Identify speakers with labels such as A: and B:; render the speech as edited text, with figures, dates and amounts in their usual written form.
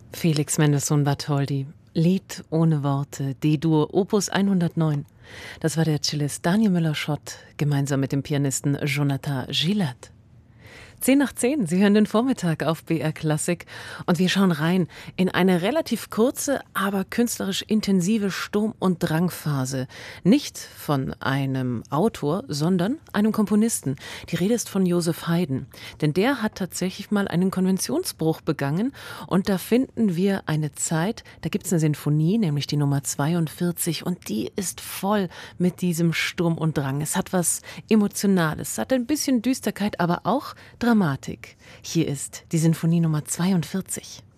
A: Felix Mendelssohn Bartholdy, Lied ohne Worte, D-Dur, Opus 109. Das war der Cellist Daniel Müller-Schott, gemeinsam mit dem Pianisten Jonathan Gilad. 10 nach 10, Sie hören den Vormittag auf BR Klassik und wir schauen rein in eine relativ kurze, aber künstlerisch intensive Sturm- und Drangphase. Nicht von einem Autor, sondern einem Komponisten. Die Rede ist von Joseph Haydn, denn der hat tatsächlich mal einen Konventionsbruch begangen und da finden wir eine Zeit, da gibt es eine Sinfonie, nämlich die Nummer 42 und die ist voll mit diesem Sturm und Drang. Es hat was Emotionales, es hat ein bisschen Düsterkeit, aber auch Dramatik. Hier ist die Sinfonie Nummer 42.